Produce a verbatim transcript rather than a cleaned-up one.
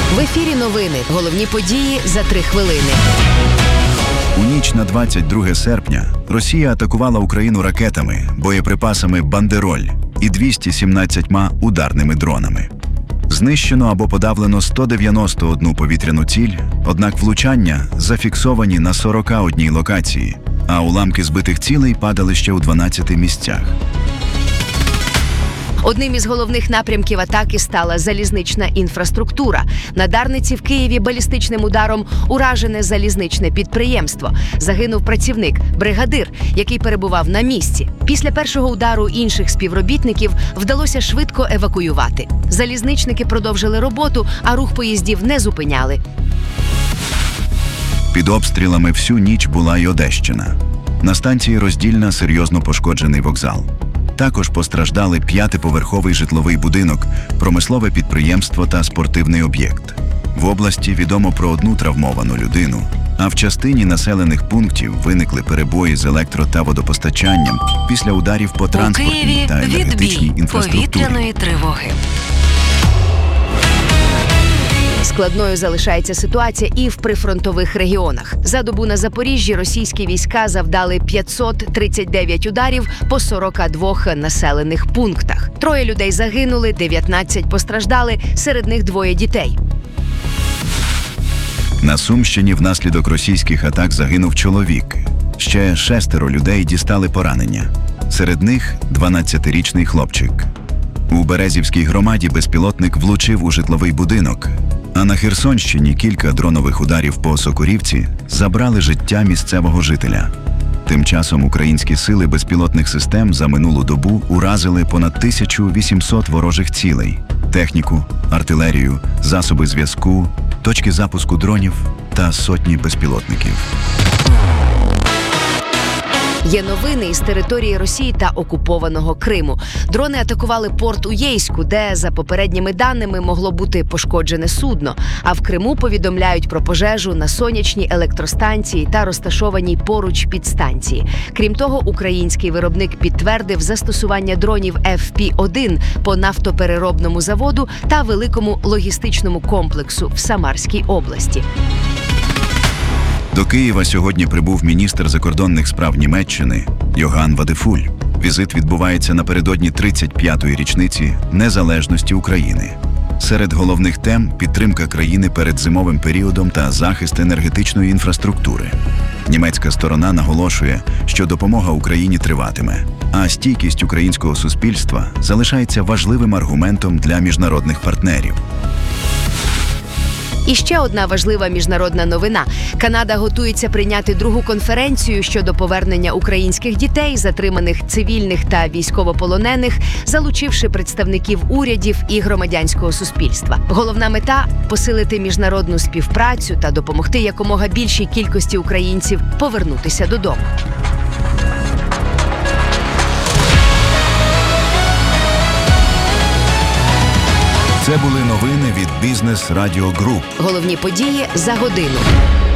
В ефірі новини. Головні події за три хвилини. У ніч на двадцять друге серпня Росія атакувала Україну ракетами, боєприпасами «Бандероль» і двома сімнадцятьма ударними дронами. Знищено або подавлено сто дев'яносто одну повітряну ціль, однак влучання зафіксовані на сорока одній локації, а уламки збитих цілей падали ще у дванадцяти місцях. Одним із головних напрямків атаки стала залізнична інфраструктура. На Дарниці в Києві балістичним ударом уражене залізничне підприємство. Загинув працівник, бригадир, який перебував на місці. Після першого удару інших співробітників вдалося швидко евакуювати. Залізничники продовжили роботу, а рух поїздів не зупиняли. Під обстрілами всю ніч була й Одещина. На станції Роздільна серйозно пошкоджений вокзал. Також постраждали п'ятиповерховий житловий будинок, промислове підприємство та спортивний об'єкт. В області відомо про одну травмовану людину, а в частині населених пунктів виникли перебої з електро- та водопостачанням після ударів по транспортній та енергетичній інфраструктурі. Повітряної тривоги. Складною залишається ситуація і в прифронтових регіонах. За добу на Запоріжжі російські війська завдали п'ятсот тридцять дев'ять ударів по сорока двох населених пунктах. Троє людей загинули, дев'ятнадцять постраждали, серед них двоє дітей. На Сумщині внаслідок російських атак загинув чоловік. Ще шестеро людей дістали поранення. Серед них дванадцятирічний хлопчик. У Березівській громаді безпілотник влучив у житловий будинок. А на Херсонщині кілька дронових ударів по Сокурівці забрали життя місцевого жителя. Тим часом українські сили безпілотних систем за минулу добу уразили понад тисячу вісімсот ворожих цілей – техніку, артилерію, засоби зв'язку, точки запуску дронів та сотні безпілотників. Є новини із території Росії та окупованого Криму. Дрони атакували порт у Єйську, де, за попередніми даними, могло бути пошкоджене судно. А в Криму повідомляють про пожежу на сонячній електростанції та розташованій поруч підстанції. Крім того, український виробник підтвердив застосування дронів еф пі один по нафтопереробному заводу та великому логістичному комплексу в Самарській області. До Києва сьогодні прибув міністр закордонних справ Німеччини Йоганн Вадефуль. Візит відбувається напередодні тридцять п'ятої річниці незалежності України. Серед головних тем – підтримка країни перед зимовим періодом та захист енергетичної інфраструктури. Німецька сторона наголошує, що допомога Україні триватиме, а стійкість українського суспільства залишається важливим аргументом для міжнародних партнерів. І ще одна важлива міжнародна новина. Канада готується прийняти другу конференцію щодо повернення українських дітей, затриманих цивільних та військовополонених, залучивши представників урядів і громадянського суспільства. Головна мета – посилити міжнародну співпрацю та допомогти якомога більшій кількості українців повернутися додому. Це були новини від Бізнес Радіо Груп. Головні події за годину.